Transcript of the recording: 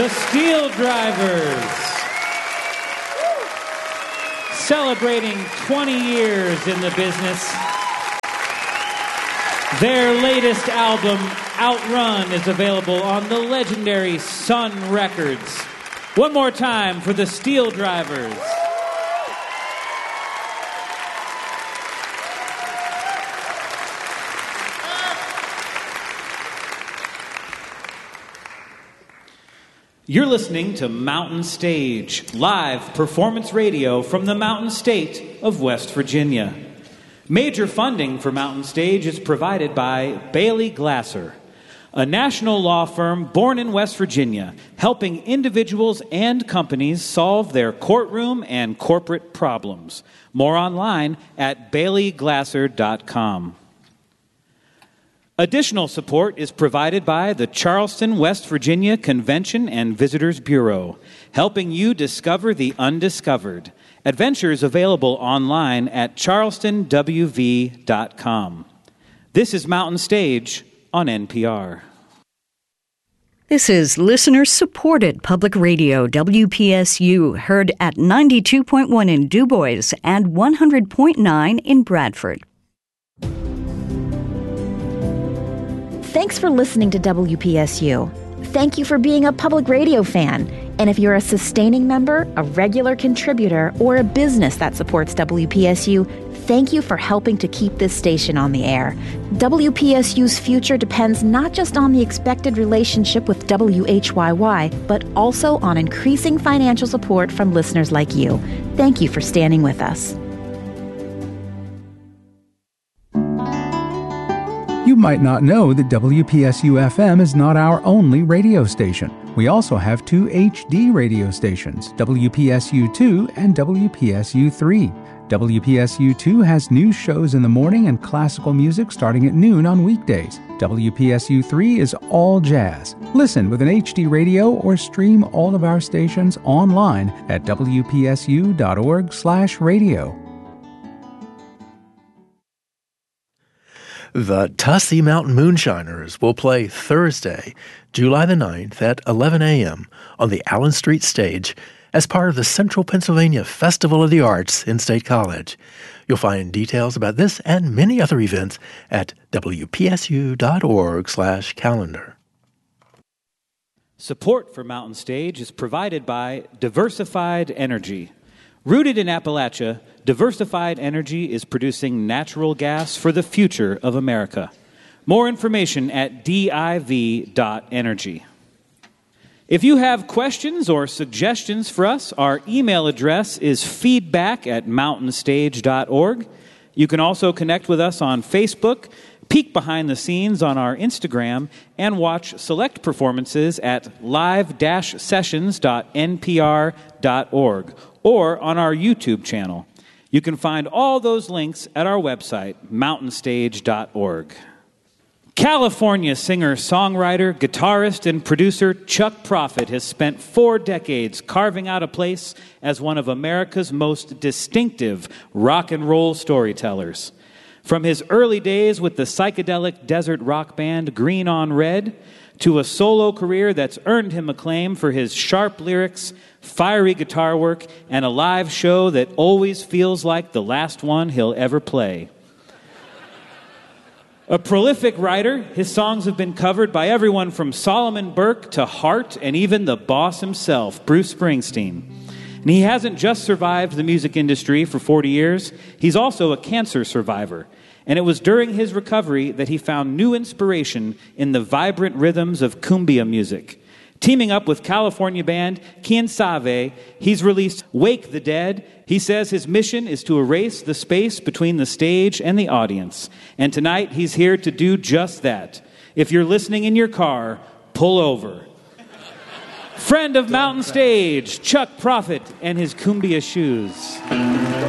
The Steel Drivers, celebrating 20 years in the business. Their latest album, Outrun, is available on the legendary Sun Records. One more time for the Steel Drivers. You're listening to Mountain Stage, live performance radio from the Mountain State of West Virginia. Major funding for Mountain Stage is provided by Bailey Glasser, a national law firm born in West Virginia, helping individuals and companies solve their courtroom and corporate problems. More online at baileyglasser.com. Additional support is provided by the Charleston, West Virginia Convention and Visitors Bureau, helping you discover the undiscovered. Adventures available online at charlestonwv.com. This is Mountain Stage on NPR. This is listener-supported public radio, WPSU, heard at 92.1 in DuBois and 100.9 in Bradford. Thanks for listening to WPSU. Thank you for being a public radio fan. And if you're a sustaining member, a regular contributor, or a business that supports WPSU, thank you for helping to keep this station on the air. WPSU's future depends not just on the expected relationship with WHYY, but also on increasing financial support from listeners like you. Thank you for standing with us. You might not know that WPSU-FM is not our only radio station. We also have two HD radio stations, WPSU-2 and WPSU-3. WPSU-2 has news shows in the morning and classical music starting at noon on weekdays. WPSU-3 is all jazz. Listen with an HD radio or stream all of our stations online at wpsu.org/radio. The Tussey Mountain Moonshiners will play Thursday, July the 9th at 11 a.m. on the Allen Street stage as part of the Central Pennsylvania Festival of the Arts in State College. You'll find details about this and many other events at wpsu.org/calendar. Support for Mountain Stage is provided by Diversified Energy. Rooted in Appalachia, Diversified Energy is producing natural gas for the future of America. More information at div.energy. If you have questions or suggestions for us, our email address is feedback@mountainstage.org. You can also connect with us on Facebook, peek behind the scenes on our Instagram, and watch select performances at live-sessions.npr.org or on our YouTube channel. You can find all those links at our website, mountainstage.org. California singer, songwriter, guitarist, and producer Chuck Prophet has spent 4 decades carving out a place as one of America's most distinctive rock and roll storytellers. From his early days with the psychedelic desert rock band Green on Red, to a solo career that's earned him acclaim for his sharp lyrics, fiery guitar work, and a live show that always feels like the last one he'll ever play. A prolific writer, his songs have been covered by everyone from Solomon Burke to Hart and even the boss himself, Bruce Springsteen. And he hasn't just survived the music industry for 40 years, he's also a cancer survivor. And it was during his recovery that he found new inspiration in the vibrant rhythms of cumbia music. Teaming up with California band Quien Sabe, he's released Wake the Dead. He says his mission is to erase the space between the stage and the audience. And tonight he's here to do just that. If you're listening in your car, pull over. Friend of Mountain Stage, Chuck Prophet and his cumbia shoes.